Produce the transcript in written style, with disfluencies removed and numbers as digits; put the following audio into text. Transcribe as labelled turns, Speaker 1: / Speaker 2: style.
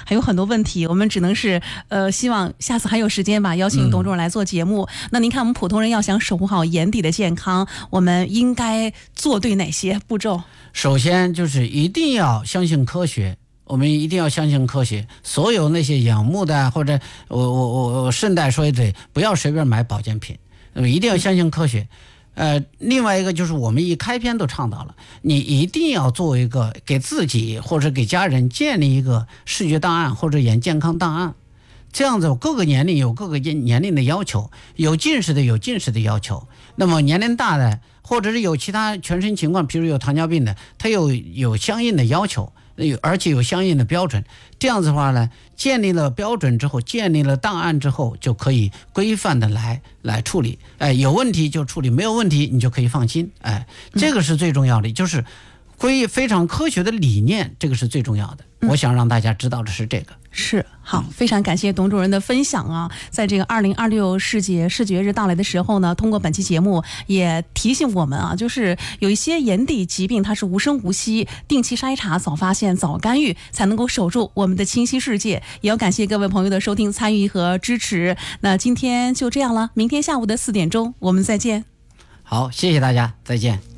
Speaker 1: 还有很多问题，我们只能是希望下次还有时间吧，邀请董主任来做节目。那您看，我们普通人要想守护好眼底的健康，我们应该做对哪些步骤？
Speaker 2: 首先就是一定要相信科学。我们一定要相信科学，所有那些仰慕的，或者我顺带说一嘴，不要随便买保健品，一定要相信科学。另外一个就是我们一开篇都倡导了，你一定要做一个给自己或者给家人建立一个视觉档案或者眼健康档案，这样子各个年龄有各个年龄的要求，有近视的有近视的要求，那么年龄大的或者是有其他全身情况，比如有糖尿病的，它有相应的要求，而且有相应的标准。这样子的话呢，建立了标准之后，建立了档案之后，就可以规范的来处理。有问题就处理，没有问题你就可以放心。这个是最重要的，就是非常科学的理念，这个是最重要的。我想让大家知道的是这个。
Speaker 1: 是，好，非常感谢董主任的分享啊！在这个2026世界视觉日到来的时候呢，通过本期节目也提醒我们啊，就是有一些眼底疾病它是无声无息，定期筛查、早发现、早干预，才能够守住我们的清晰世界。也要感谢各位朋友的收听、参与和支持。那今天就这样了，明天下午的4点钟我们再见。
Speaker 2: 好，谢谢大家，再见。